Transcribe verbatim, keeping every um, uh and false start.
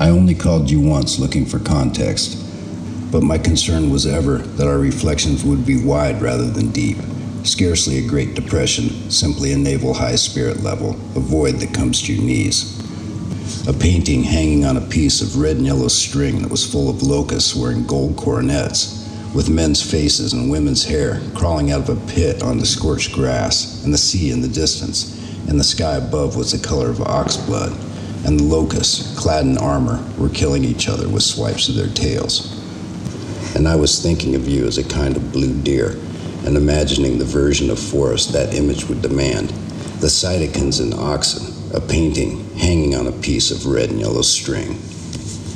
I only called you once looking for context, but my concern was ever that our reflections would be wide rather than deep. Scarcely a Great Depression, simply a naval high spirit level, a void that comes to your knees. A painting hanging on a piece of red and yellow string that was full of locusts wearing gold coronets, with men's faces and women's hair crawling out of a pit on the scorched grass, and the sea in the distance, and the sky above was the color of ox blood, and the locusts, clad in armor, were killing each other with swipes of their tails. And I was thinking of you as a kind of blue deer, and imagining the version of forest that image would demand, the cytokines and oxen, a painting hanging on a piece of red and yellow string.